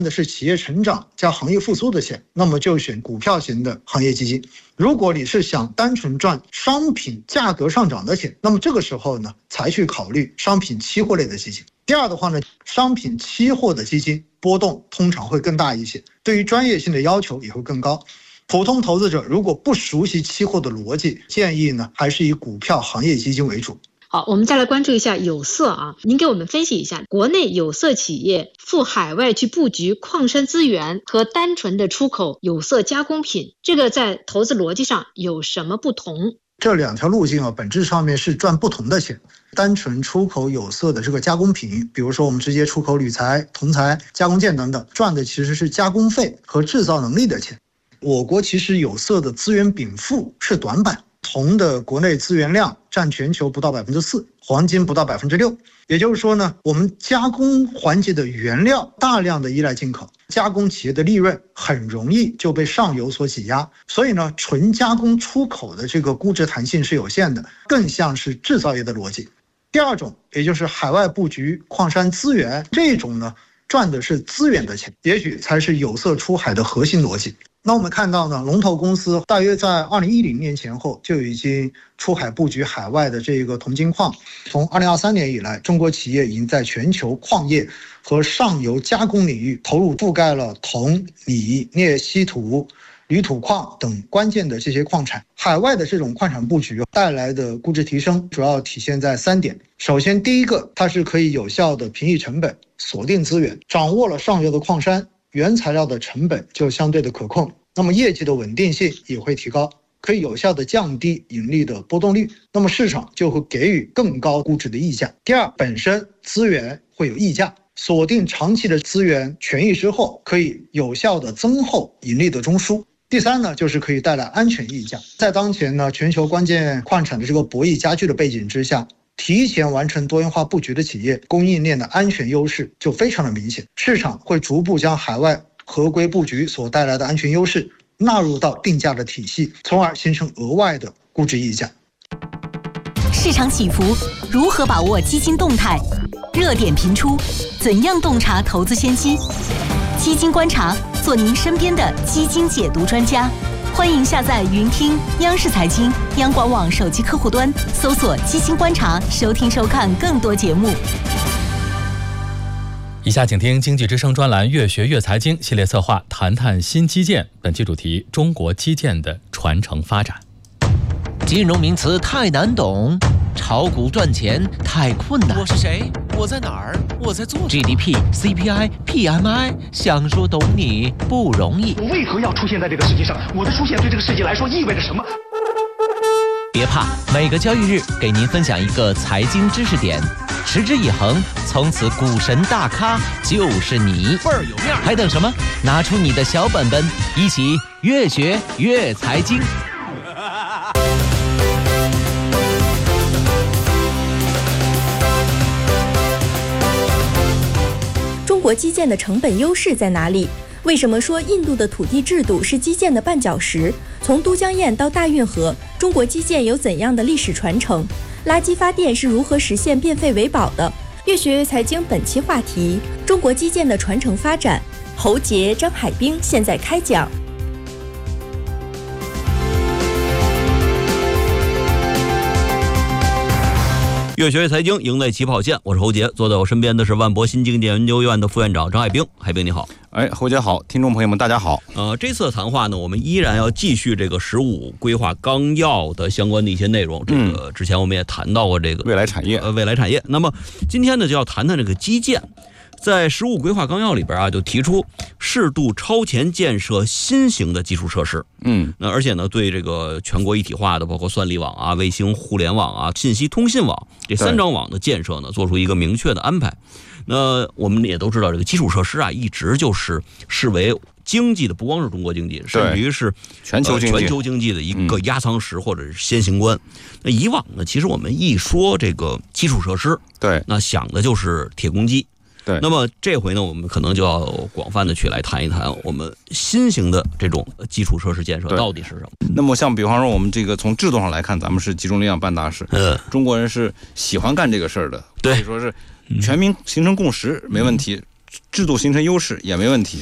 的是企业成长加行业复苏的钱，那么就选股票型的行业基金。如果你是想单纯赚商品价格上涨的钱，那么这个时候呢，才去考虑商品期货类的基金。第二的话呢，商品期货的基金波动通常会更大一些，对于专业性的要求也会更高。普通投资者如果不熟悉期货的逻辑，建议呢还是以股票行业基金为主。 好，我们再来关注一下有色啊，您给我们分析一下国内有色企业赴海外去布局矿山资源和单纯的出口有色加工品，这个在投资逻辑上有什么不同？ 这两条路径本质上面是赚不同的钱。单纯出口有色的这个加工品，比如说我们直接出口铝材、铜材、加工件等等，赚的其实是加工费和制造能力的钱。我国其实有色的资源禀赋是短板，铜的国内资源量占全球不到 4%， 黄金不到 6%。 也就是说呢，我们加工环节的原料大量的依赖进口，加工企业的利润很容易就被上游所挤压，所以呢，纯加工出口的这个估值弹性是有限的，更像是制造业的逻辑。第二种，也就是海外布局矿山资源，这种呢，赚的是资源的钱，也许才是有色出海的核心逻辑。那我们看到呢，龙头公司大约在2010年前后就已经出海布局海外的这个铜金矿。从2023年以来，中国企业已经在全球矿业和上游加工领域投入覆盖了铜、锂、镍、稀土、铝土矿等关键的这些矿产。海外的这种矿产布局带来的估值提升主要体现在3点。首先，第一个，它是可以有效的平抑成本，锁定资源，掌握了上游的矿山，原材料的成本就相对的可控，那么业绩的稳定性也会提高，可以有效的降低盈利的波动率，那么市场就会给予更高估值的溢价。第二，本身资源会有溢价，锁定长期的资源权益之后，可以有效的增厚盈利的中枢。第三呢，就是可以带来安全溢价。在当前呢全球关键矿产的这个博弈加剧的背景之下，提前完成多元化布局的企业，供应链的安全优势就非常的明显，市场会逐步将海外合规布局所带来的安全优势纳入到定价的体系，从而形成额外的估值溢价。 市场起伏，如何把握基金动态？热点频出，怎样洞察投资先机？基金观察，做您身边的基金解读专家。欢迎下载云听央视财经、央广网手机客户端，搜索基金观察，收听收看更多节目。 以下请听经济之声专栏越学越财经系列策划，谈谈新基建。本期主题：中国基建的传承发展。 金融名词太难懂，炒股赚钱太困难。 我是谁？我在哪儿？我在做什么 GDP、CPI、PMI， 想说懂你不容易。 我为何要出现在这个世界上？我的出现对这个世界来说意味着什么？ 别怕，每个交易日给您分享一个财经知识点，持之以恒，从此股神大咖就是你， 倍儿有面。 还等什么？拿出你的小本本，一起越学越财经。 中国基建的成本优势在哪里？为什么说印度的土地制度是基建的绊脚石？从都江堰到大运河，中国基建有怎样的历史传承？垃圾发电是如何实现变废为宝的？越学越财经本期话题：中国基建的传承发展。侯杰、张海滨现在开讲。 越学越财经，赢在起跑线。我是侯杰，坐在我身边的是万博新经济研究院的副院长张海滨。海滨你好。 侯杰好，听众朋友们大家好。 这次的谈话呢，我们依然要继续这个15规划纲要的相关的一些内容。这个之前我们也谈到过这个未来产业， 未来产业。那么今天呢，就要谈谈这个基建。在15规划纲要里边啊，就提出适度超前建设新型的基础设施。那而且呢，对这个全国一体化的，包括算力网啊、卫星互联网啊、信息通信网这3张网的建设呢，做出一个明确的安排。那我们也都知道，这个基础设施啊，一直就是视为经济的，不光是中国经济，甚至于是全球经济的一个压舱石或者是先行官。那以往呢，其实我们一说这个基础设施， 对， 那想的就是铁公鸡。 对， 那么这回呢，我们可能就要广泛的去来谈一谈我们新型的这种基础设施建设到底是什么。 那么像比方说我们这个从制度上来看，咱们是集中力量办大事，中国人是喜欢干这个事儿的， 对， 可以说是全民形成共识没问题。 制度形成优势也没问题。